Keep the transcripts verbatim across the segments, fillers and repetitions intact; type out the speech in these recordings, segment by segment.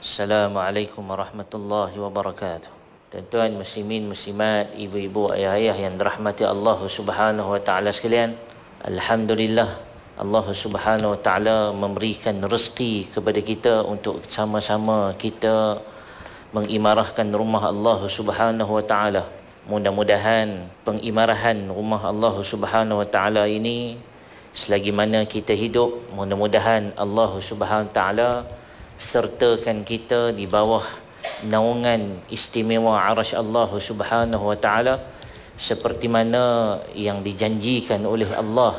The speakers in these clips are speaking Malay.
Assalamualaikum warahmatullahi wabarakatuh. Tuan-tuan muslimin muslimat, ibu-ibu, ayah-ayah yang dirahmati Allah Subhanahu wa taala sekalian, alhamdulillah Allah Subhanahu wa taala memberikan rezeki kepada kita untuk sama-sama kita mengimarahkan rumah Allah Subhanahu wa taala. Mudah-mudahan pengimarahan rumah Allah Subhanahu wa taala ini selagi mana kita hidup, mudah-mudahan Allah Subhanahu wa taala sertakan kita di bawah naungan istimewa arasy Allah Subhanahu wa taala seperti mana yang dijanjikan oleh Allah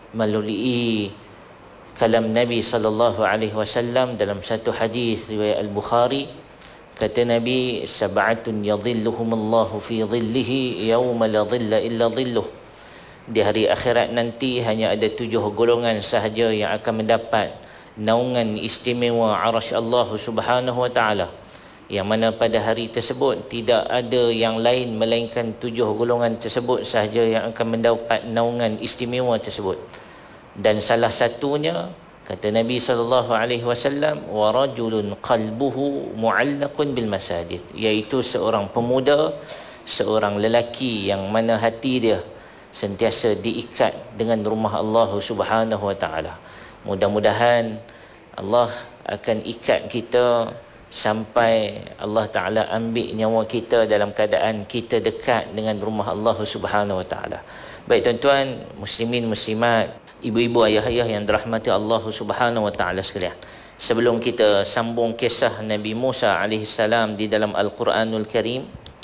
melalui kalam Nabi sallallahu alaihi wasallam dalam satu hadis riwayat Al-Bukhari. Kata Nabi, sab'atun yadhilluhumullahu fi dhillihi yawma la dhilla illa dhilluh. Di hari akhirat nanti hanya ada tujuh golongan sahaja yang akan mendapat naungan istimewa arasy Allah Subhanahu wa taala, yang mana pada hari tersebut tidak ada yang lain melainkan tujuh golongan tersebut sahaja yang akan mendapat naungan istimewa tersebut. Dan salah satunya, kata Nabi sallallahu alaihi wasallam, wa rajulun qalbuhu mu'allaqun bil masajid, iaitu seorang pemuda, seorang lelaki yang mana hati dia sentiasa diikat dengan rumah Allah Subhanahu wa taala. Mudah-mudahan Allah akan ikat kita sampai Allah Ta'ala ambil nyawa kita dalam keadaan kita dekat dengan rumah Allah Subhanahu wa taala. Baik tuan-tuan muslimin muslimat, ibu-ibu, ayah-ayah yang dirahmati Allah Subhanahu wa taala sekalian, sebelum kita sambung kisah Nabi Musa alaihi salam di dalam Al-Quranul Karim,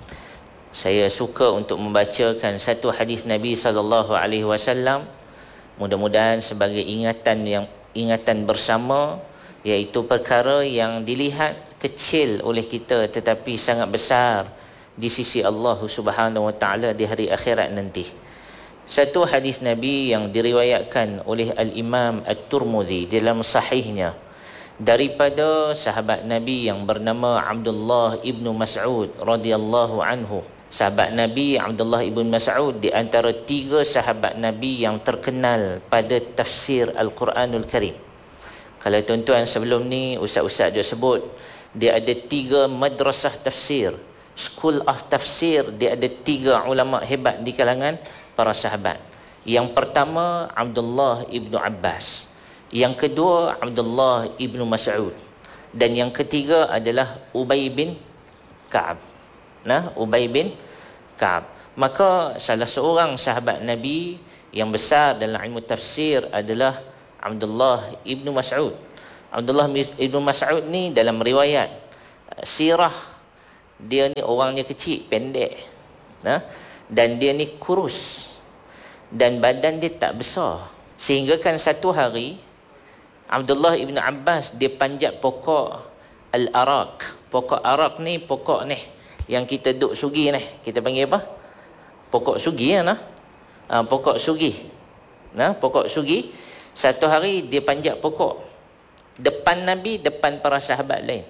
saya suka untuk membacakan satu hadis Nabi sallallahu alaihi wasallam, mudah-mudahan sebagai ingatan yang ingatan bersama, iaitu perkara yang dilihat kecil oleh kita tetapi sangat besar di sisi Allah Subhanahu wa taala di hari akhirat nanti. Satu hadis Nabi yang diriwayatkan oleh Al-Imam At-Tirmizi dalam sahihnya daripada sahabat Nabi yang bernama Abdullah ibnu Mas'ud radhiyallahu anhu. Sahabat Nabi Abdullah ibn Mas'ud di antara tiga sahabat Nabi yang terkenal pada tafsir Al-Quranul Karim. Kalau tuan-tuan sebelum ni ustaz-ustaz dia sebut, dia ada tiga madrasah tafsir, school of tafsir, dia ada tiga ulama hebat di kalangan para sahabat. Yang pertama Abdullah ibnu Abbas, yang kedua Abdullah ibnu Mas'ud, dan yang ketiga adalah Ubay bin Ka'ab. Nah, Ubay bin Ka'ab. Maka salah seorang sahabat Nabi yang besar dalam ilmu tafsir adalah Abdullah ibnu Mas'ud. Abdullah ibnu Mas'ud ni dalam riwayat sirah, dia ni orangnya kecil, pendek, nah, dan dia ni kurus dan badan dia tak besar, sehingga kan satu hari Abdullah ibnu Abbas dia panjat pokok al-arak. Pokok arak ni pokok ni yang kita duk sugi ni, kita panggil apa? Pokok sugi ya, nah. Ha, pokok sugi. Nah, pokok sugi. Satu hari dia panjat pokok depan Nabi, depan para sahabat lain.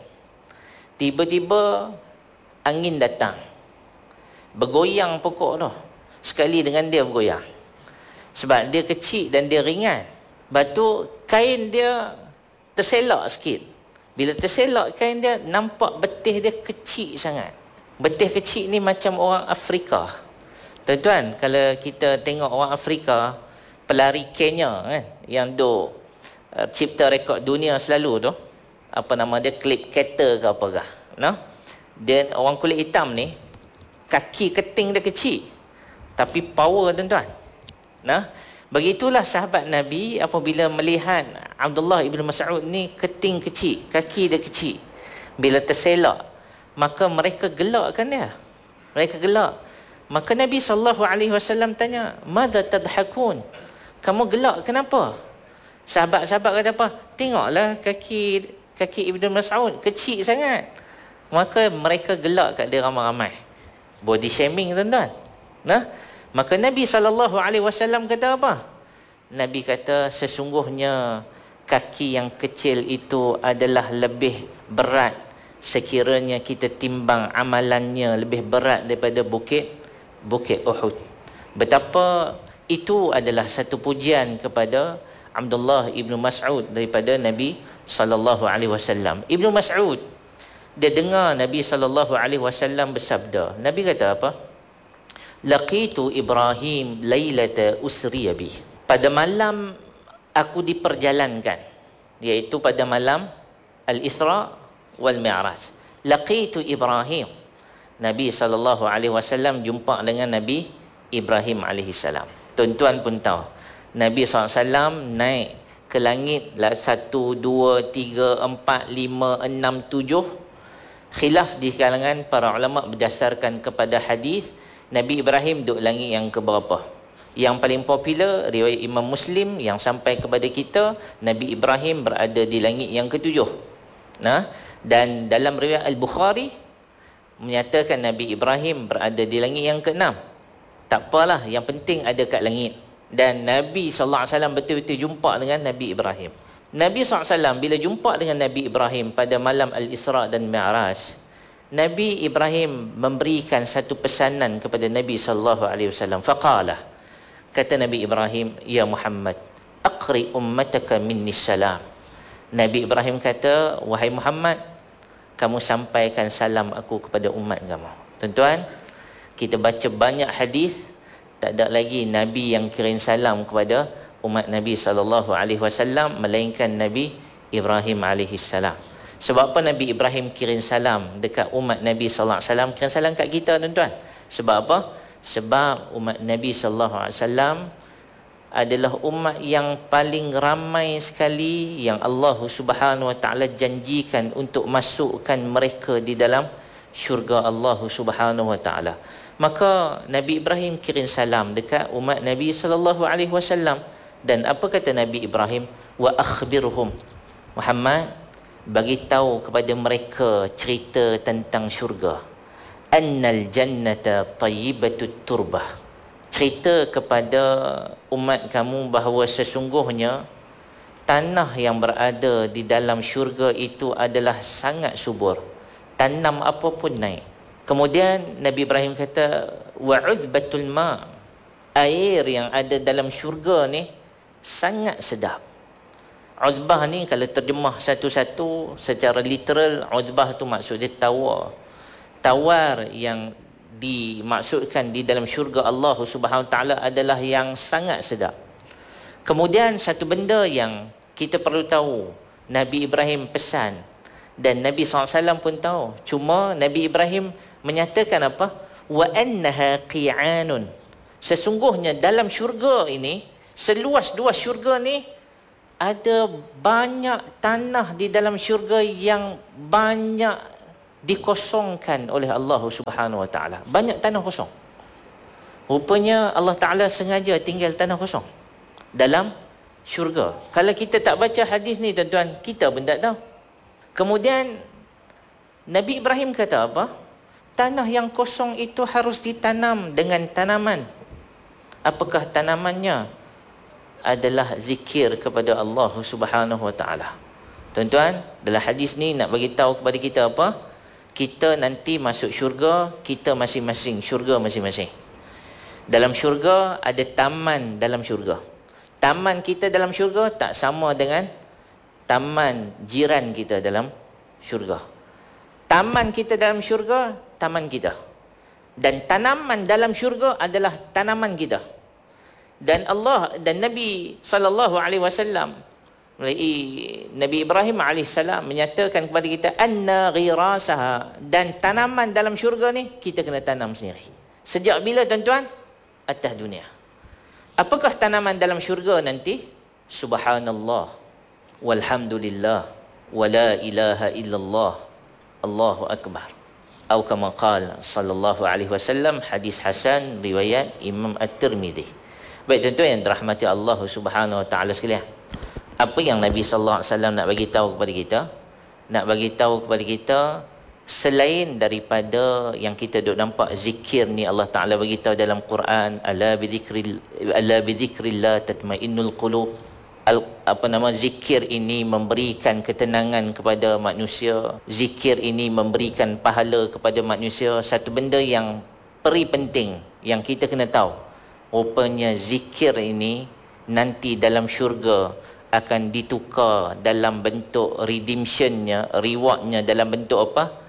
Tiba-tiba angin datang, bergoyang pokok tu. Sekali dengan dia bergoyang, sebab dia kecil dan dia ringan. Lepas tu kain dia terselak sikit. Bila terselak kain dia, nampak betih dia kecil sangat. Betih kecil ni macam orang Afrika. Tuan-tuan, kalau kita tengok orang Afrika, pelari Kenya kan, yang duk uh, cipta rekod dunia selalu tu, apa nama dia, Clip Carter ke apakah, nah, dia orang kulit hitam ni, kaki keting dia kecil tapi power tuan-tuan. Nah, begitulah sahabat Nabi apabila melihat Abdullah ibnu Mas'ud ni keting kecil, kaki dia kecil, bila terselak, maka mereka gelakkan dia. Mereka gelak. Maka Nabi sallallahu alaihi wasallam tanya, "Madza tadhakun?" Kamu gelak kenapa? Sahabat-sahabat kata apa? Tengoklah kaki kaki Ibnu Mas'ud kecil sangat. Maka mereka gelak kat dia ramai-ramai. Body shaming tuan-tuan. Nah, maka Nabi sallallahu alaihi wasallam kata apa? Nabi kata, sesungguhnya kaki yang kecil itu adalah lebih berat sekiranya kita timbang amalannya lebih berat daripada bukit bukit Uhud. Betapa itu adalah satu pujian kepada Abdullah ibnu Mas'ud daripada Nabi sallallahu alaihi wasallam. Ibnu Mas'ud dia dengar Nabi sallallahu alaihi wasallam bersabda. Nabi kata apa? Laqitu Ibrahim lailata usriya bi. Pada malam aku diperjalankan, iaitu pada malam Al-Isra wal Mi'raj. Laqitu Ibrahim. Nabi sallallahu alaihi wasallam jumpa dengan Nabi Ibrahim alaihi salam. Tuan-tuan pun tahu, Nabi sallallahu alaihi wasallam naik ke langit lah satu, dua, tiga, empat, lima, enam, tujuh. Khilaf di kalangan para ulama berdasarkan kepada hadis Nabi Ibrahim duduk langit yang keberapa. Yang paling popular riwayat Imam Muslim yang sampai kepada kita, Nabi Ibrahim berada di langit yang ketujuh. Nah, dan dalam riwayat Al-Bukhari menyatakan Nabi Ibrahim berada di langit yang keenam. Tak apalah, yang penting ada kat langit. Dan Nabi sallallahu alaihi wasallam betul-betul jumpa dengan Nabi Ibrahim. Nabi sallallahu alaihi wasallam bila jumpa dengan Nabi Ibrahim pada malam Al-Isra dan Mi'raj, Nabi Ibrahim memberikan satu pesanan kepada Nabi sallallahu alaihi wasallam. Faqala, kata Nabi Ibrahim, ya Muhammad, aqri ummataka minni salam. Nabi Ibrahim kata, wahai Muhammad, kamu sampaikan salam aku kepada umat kamu. Tuan-tuan, kita baca banyak hadis, tak ada lagi Nabi yang kirim salam kepada umat Nabi sallallahu alaihi wasallam melainkan Nabi Ibrahim alaihi salam. Sebab apa Nabi Ibrahim kirim salam dekat umat Nabi sallallahu alaihi wasallam, kirim salam kat kita tuan-tuan? Sebab apa? Sebab umat Nabi sallallahu alaihi wasallam adalah umat yang paling ramai sekali yang Allah Subhanahu wa taala janjikan untuk masukkan mereka di dalam syurga Allah Subhanahu wa taala. Maka Nabi Ibrahim kirim salam dekat umat Nabi sallallahu alaihi wasallam. Dan apa kata Nabi Ibrahim? Wa akhbirhum, Muhammad, bagi tahu kepada mereka cerita tentang syurga. Annal jannata tayyibatut turbah. Cerita kepada umat kamu bahawa sesungguhnya tanah yang berada di dalam syurga itu adalah sangat subur. Tanam apa pun naik. Kemudian Nabi Ibrahim kata, wa'uzbatul ma'. Air yang ada dalam syurga ni sangat sedap. Uzbah ni kalau terjemah satu-satu secara literal, uzbah tu maksud dia tawar. Tawar yang dimaksudkan di dalam syurga Allah Subhanahu Wa Taala adalah yang sangat sedap. Kemudian satu benda yang kita perlu tahu, Nabi Ibrahim pesan dan Nabi sallallahu alaihi wasallam pun tahu. Cuma Nabi Ibrahim menyatakan apa? Wa annaha qi'anun. Sesungguhnya dalam syurga ini, seluas-luas syurga ni, ada banyak tanah di dalam syurga yang banyak dikosongkan oleh Allah Subhanahu Wa Taala. Banyak tanah kosong. Rupanya Allah Taala sengaja tinggal tanah kosong dalam syurga. Kalau kita tak baca hadis ni tuan-tuan, kita pun tak tahu. Kemudian Nabi Ibrahim kata apa? Tanah yang kosong itu harus ditanam dengan tanaman. Apakah tanamannya? Adalah zikir kepada Allah Subhanahu Wa Taala. Tuan-tuan, dalam hadis ni nak bagi tahu kepada kita apa? Kita nanti masuk syurga, kita masing-masing, syurga masing-masing. Dalam syurga ada taman dalam syurga. Taman kita dalam syurga tak sama dengan taman jiran kita dalam syurga. Taman kita dalam syurga, taman kita. Dan tanaman dalam syurga adalah tanaman kita. Dan Allah dan Nabi sallallahu alaihi wasallam melalui Nabi Ibrahim alaihissalam menyatakan kepada kita anna ghirasaha, dan tanaman dalam syurga ni kita kena tanam sendiri. Sejak bila tuan-tuan? Atas dunia. Apakah tanaman dalam syurga nanti? Subhanallah walhamdulillah wala ilaha illallah Allahu akbar. Atau kama qala sallallahu alaihi wasallam, hadis hasan riwayat Imam At-Tirmizi. Baik tuan-tuan yang dirahmati Allah Subhanahu Wa Taala sekalian. Apa yang Nabi sallallahu alaihi wasallam nak bagi tahu kepada kita? Nak bagi tahu kepada kita selain daripada yang kita duk nampak zikir ni, Allah Taala bagi tahu dalam Quran, ala bi dzikril ala bi dzikrillah tatmainnul qulub. Al, apa nama zikir ini memberikan ketenangan kepada manusia. Zikir ini memberikan pahala kepada manusia. Satu benda yang peri penting yang kita kena tahu, rupanya zikir ini nanti dalam syurga akan ditukar dalam bentuk redemptionnya, rewardnya dalam bentuk apa?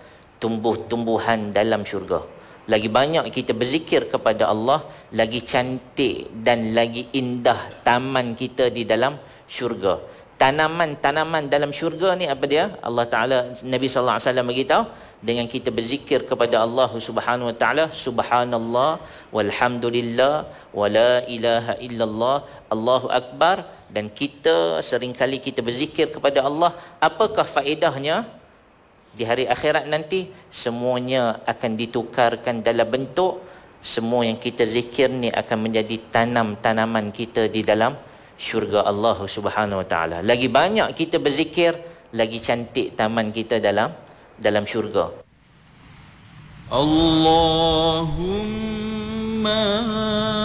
tumbuh-tumbuhan dalam syurga. Lagi banyak kita berzikir kepada Allah, lagi cantik dan lagi indah taman kita di dalam syurga. Tanaman-tanaman dalam syurga ni apa dia? Allah Ta'ala, Nabi sallallahu alaihi wasallam beritahu, dengan kita berzikir kepada Allah Subhanahu wa taala, subhanallah walhamdulillah wala ilaha illallah Allahu akbar, dan kita seringkali kita berzikir kepada Allah, apakah faedahnya? Di hari akhirat nanti semuanya akan ditukarkan dalam bentuk, semua yang kita zikir ni akan menjadi tanam-tanaman kita di dalam syurga Allah Subhanahu wa taala. Lagi banyak kita berzikir, lagi cantik taman kita dalam dalam syurga. Allahumma